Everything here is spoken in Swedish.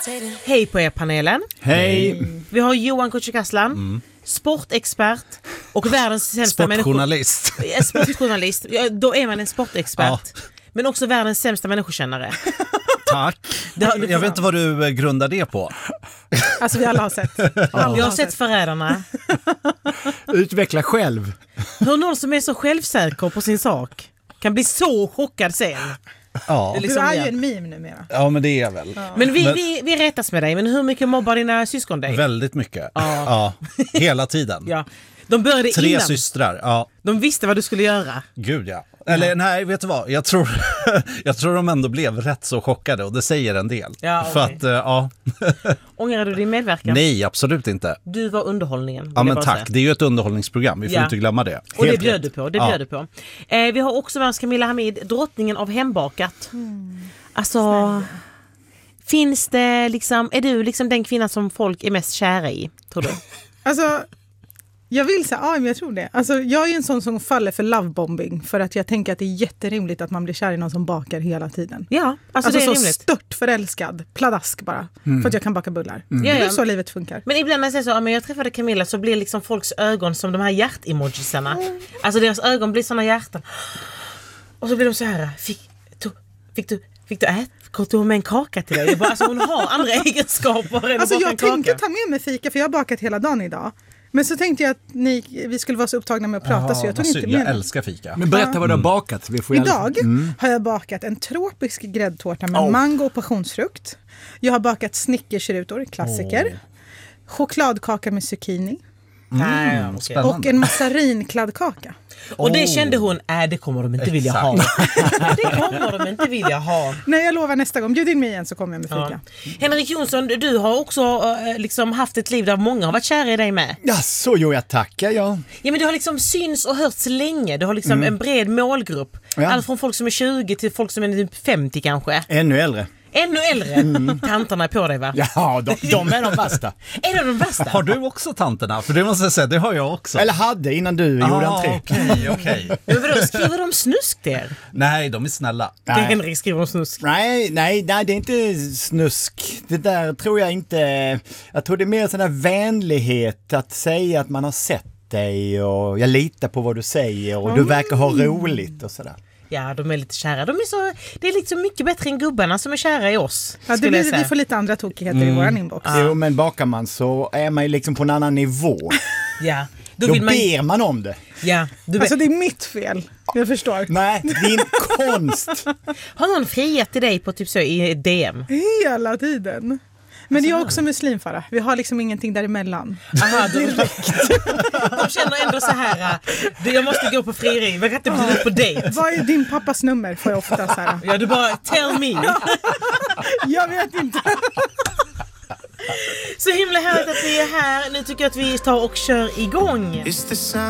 Hej på er panelen. Hej. Vi har Johan Kücükaslan, sportexpert och världens sämsta sportjournalist. Sportjournalist. Ja, då är man en sportexpert. Ja. Men också världens sämsta människokännare. Tack. Jag vet inte vad du grundar det på. Alltså vi alla har sett. Jag har sett Förrädarna. Utveckla själv. Hur någon som är så självsäker på sin sak kan bli så chockad sen. Ja. Det är liksom du är ju en meme numera. Ja, men det är jag väl. Ja. Men vi rättas med dig. Men hur mycket mobbar dina syskon dig? Väldigt mycket. Ja. Hela tiden. Ja. De började 3 innan. systrar. Ja. De visste vad du skulle göra. Gud ja. Eller nej, vet du vad? Jag tror de ändå blev rätt så chockade och det säger en del. Ja, för att, ja. Ångrar du din medverkan? Nej, absolut inte. Du var underhållningen. Ja, men tack. Det är ju ett underhållningsprogram. Vi får inte glömma det. Och det bjöd du på. Du på. Vi har också med oss Camilla Hamid, drottningen av hembakat. Alltså, finns det liksom, är du liksom den kvinna som folk är mest kära i, tror du? Alltså, jag vill säga, ja, men jag tror det. Alltså, jag är en sån som faller för lovebombing för att jag tänker att det är jätterimligt att man blir kär i någon som bakar hela tiden. Ja, alltså det är så rimligt. stört förälskad, pladask bara, för att jag kan baka bullar. Det är så livet funkar. Men ibland när jag säger så, men jag träffade Camilla, så blir liksom folks ögon som de här hjärt-emojisarna. Alltså deras ögon blir såna hjärtan. Och så blir de så här, fick du äta? Tog hon med en kaka till dig? Bara, alltså hon har andra egenskaper än alltså att baka jag tänkte ta med mig fika för jag har bakat hela dagen idag. Men så tänkte jag att vi skulle vara så upptagna med att prata så jag tog inte med jag mig. älskar fika. Men berätta vad du har bakat. Idag har jag bakat en tropisk gräddtårta med mango och passionsfrukt. Jag har bakat snickersrutor, klassiker. Chokladkaka med zucchini. Och en massarinkladdkaka. Och det kände hon, det kommer de inte vilja ha. Det kommer de inte vilja ha. Nej, jag lovar nästa gång. Bjud in mig igen så kommer jag med fika. Henrik Jonsson, du har också liksom haft ett liv där många har varit kära i dig med. Ja, så jag tackar, ja. Ja, men du har liksom syns och hörts länge. Du har liksom en bred målgrupp. Ja. Allt från folk som är 20 till folk som är typ 50 kanske. Ännu äldre. Ännu äldre. Tanterna är på dig, va? Ja, de är de värsta. Är de värsta? Har du också tanterna? För det måste jag säga, det har jag också. Eller hade innan du gjorde entré. Okej. Men vadå, skriver de snusk där? Nej, de är snälla. Det är Henrik skriver de snusk. Nej, det är inte snusk. Det där tror jag inte. Jag tror det är mer sån där vänlighet att säga att man har sett dig och jag litar på vad du säger och du verkar ha roligt och sådär. Ja, de är lite kära. Det är liksom mycket bättre än gubbarna som är kära i oss. Ja, vi får lite andra tokigheter i våran inbox. Jo, men bakar man så är man ju liksom på en annan nivå. Ja. Då ber man om det. Ja, alltså det är mitt fel. Jag förstår. Nej, din konst. Har någon friat till dig på typ så i DM? Hela tiden. Men jag är också muslim, Farah. Vi har liksom ingenting däremellan. Aha, de känner ändå så här, jag måste gå på frieri, jag kan inte bjuda på dejt. Vad är din pappas nummer, får jag ofta så här. Ja, du bara, tell me. Jag vet inte. Så himla härligt att vi är här. Nu tycker jag att vi tar och kör igång.